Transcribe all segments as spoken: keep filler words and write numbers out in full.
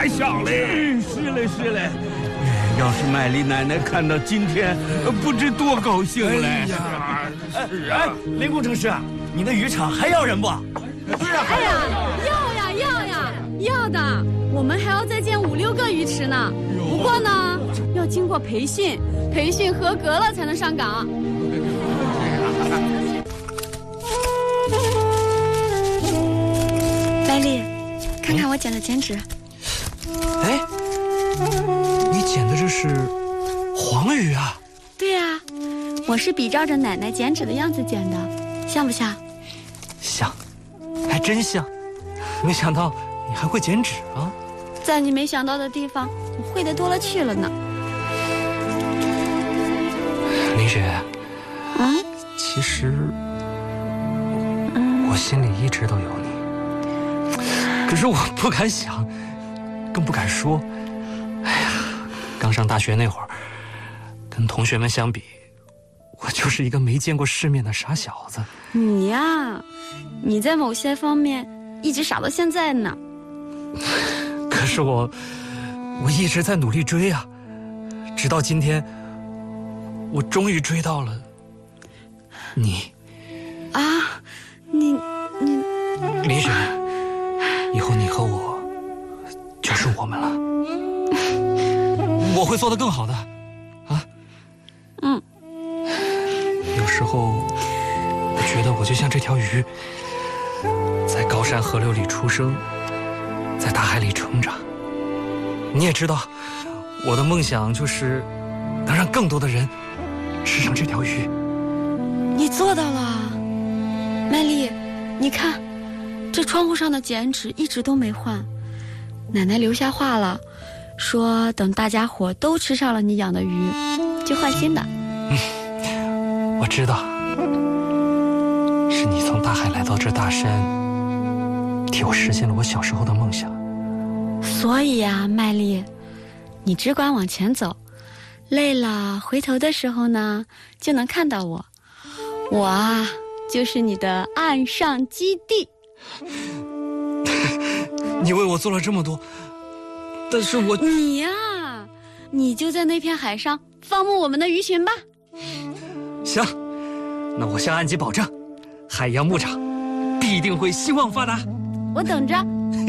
想嘞。 是嘞是嘞，要是麦丽奶奶看到今天，不知多高兴嘞。 哎呀，是啊。 哎，林工程师，你的渔场还要人不？ 是啊。 哎呀，要呀要呀要的，我们还要再建五六个鱼池呢。不过呢，要经过培训，培训合格了才能上岗。麦丽，看看我剪的剪纸。 哎，你剪的这是黄鱼啊？ 对呀、啊，我是比照着奶奶剪纸的样子剪的，像不像？ 像，还真像。没想到你还会剪纸啊！ 在你没想到的地方，我会的多了去了呢。 林雪， 嗯， 其实我心里一直都有你，可是我不敢想，更不敢说。哎呀，刚上大学那会儿，跟同学们相比，我就是一个没见过世面的傻小子。 你呀，你在某些方面一直傻到现在呢。 可是我，我一直在努力追啊，直到今天，我终于追到了你。 啊，你你， 林雪，以后你和我就是我们了。我会做得更好的，啊。 嗯。 有时候，我觉得我就像这条鱼，在高山河流里出生，在大海里成长。你也知道，我的梦想就是能让更多的人吃上这条鱼。 你做到了，麦丽，你看，这窗户上的剪纸一直都没换。奶奶留下话了，说等大家伙都吃上了你养的鱼，就换新的。 嗯，我知道，是你从大海来到这大山，替我实现了我小时候的梦想。 所以呀、啊，麦丽，你只管往前走，累了回头的时候呢，就能看到我。我啊，就是你的岸上基地。 你为我做了这么多，但是我…… 你呀、啊，你就在那片海上放牧我们的鱼群吧。 行，那我向安吉保证，海洋牧场必定会兴旺发达。 我等着。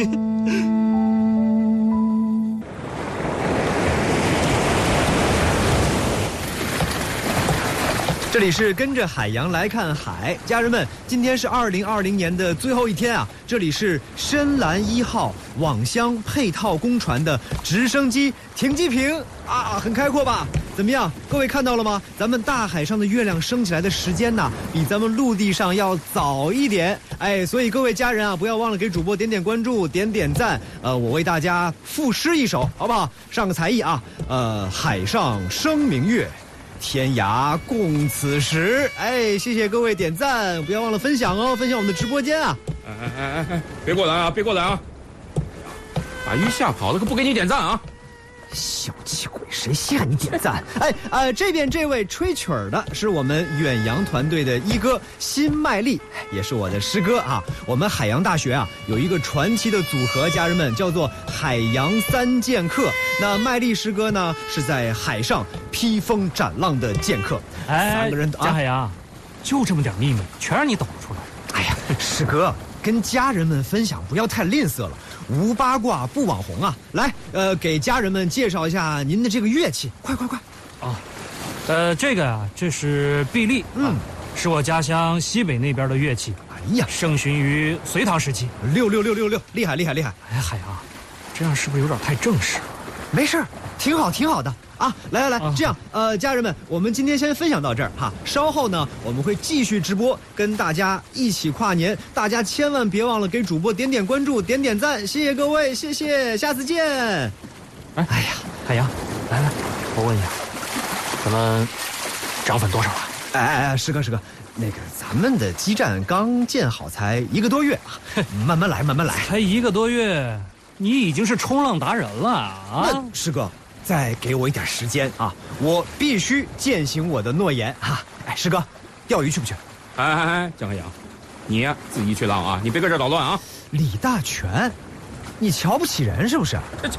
这里是跟着海洋来看海，家人们，今天是二零二零年的最后一天啊！这里是深蓝一号网箱配套公船的直升机停机坪啊，很开阔吧？怎么样，各位看到了吗？咱们大海上的月亮升起来的时间呢，比咱们陆地上要早一点。哎，所以各位家人啊，不要忘了给主播点点关注，点点赞。呃，我为大家赋诗一首，好不好？上个才艺啊！呃，海上生明月。天涯共此时，哎，谢谢各位点赞，不要忘了分享哦，分享我们的直播间啊！ 哎哎哎哎，别过来啊，别过来啊！把鱼吓跑了，可不给你点赞啊！ 小气鬼，谁稀罕你点赞？哎，呃，这边这位吹曲儿的是我们远洋团队的一哥辛麦丽，也是我的师哥啊。我们海洋大学啊有一个传奇的组合，家人们叫做海洋三剑客。那麦丽师哥呢是在海上披风斩浪的剑客。 哎， 三个人贾海洋，就这么点秘密，全让你抖了出来。 哎呀，师哥，跟家人们分享不要太吝啬了。无八卦不网红啊！来，呃，给家人们介绍一下您的这个乐器，快快快！ 啊，呃，这个啊，这是碧丽，嗯、啊，是我家乡西北那边的乐器。 哎呀， 盛行于隋唐时期。 六六六六六，厉害厉害厉害！ 哎，海洋，这样是不是有点太正式了？ 没事，挺好挺好的。啊，来来来，啊、这样，呃，家人们，我们今天先分享到这儿哈。稍后呢，我们会继续直播，跟大家一起跨年。大家千万别忘了给主播点点关注，点点赞，谢谢各位，谢谢，下次见。 哎，哎呀，海洋，来来，我问一下，咱们涨粉多少了？ 哎哎哎，师哥师哥，那个咱们的基站刚建好，才一个多月啊，慢慢来，慢慢来。 才一个多月，你已经是冲浪达人了啊！ 那师哥。再给我一点时间啊！我必须践行我的诺言啊！哎，师哥，钓鱼去不去？ 哎哎哎，江海洋，你呀自己去浪啊，你别搁这捣乱啊！ 李大全，你瞧不起人是不是？